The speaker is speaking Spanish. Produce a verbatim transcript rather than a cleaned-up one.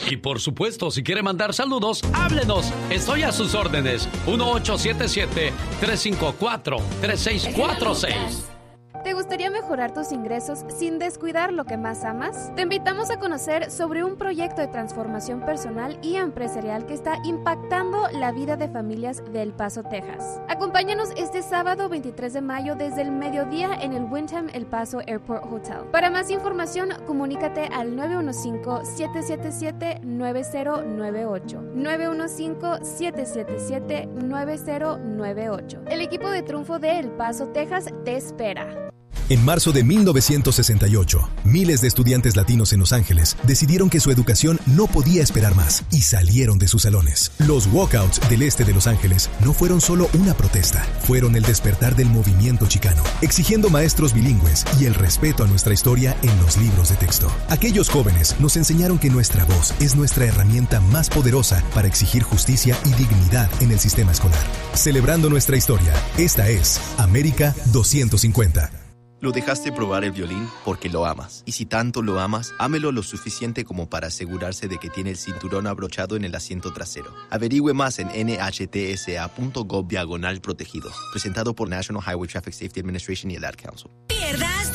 Y por supuesto, si quiere mandar saludos, háblenos. Estoy a sus órdenes. uno ocho siete siete, tres cinco cuatro, tres seis cuatro seis. ¿Te gustaría mejorar tus ingresos sin descuidar lo que más amas? Te invitamos a conocer sobre un proyecto de transformación personal y empresarial que está impactando la vida de familias de El Paso, Texas. Acompáñanos este sábado veintitrés de mayo desde el mediodía en el Wyndham El Paso Airport Hotel. Para más información, comunícate al nueve uno cinco, siete siete siete, nueve cero nueve ocho. nueve uno cinco, siete siete siete, nueve cero nueve ocho. El equipo de triunfo de El Paso, Texas te espera. En marzo de mil novecientos sesenta y ocho, miles de estudiantes latinos en Los Ángeles decidieron que su educación no podía esperar más y salieron de sus salones. Los walkouts del este de Los Ángeles no fueron solo una protesta, fueron el despertar del movimiento chicano, exigiendo maestros bilingües y el respeto a nuestra historia en los libros de texto. Aquellos jóvenes nos enseñaron que nuestra voz es nuestra herramienta más poderosa para exigir justicia y dignidad en el sistema escolar. Celebrando nuestra historia, esta es América doscientos cincuenta. Lo dejaste probar el violín porque lo amas. Y si tanto lo amas, ámelo lo suficiente como para asegurarse de que tiene el cinturón abrochado en el asiento trasero. Averigüe más en N H T S A punto gov diagonal protegidos. Presentado por National Highway Traffic Safety Administration y el Ad Council. Pierdas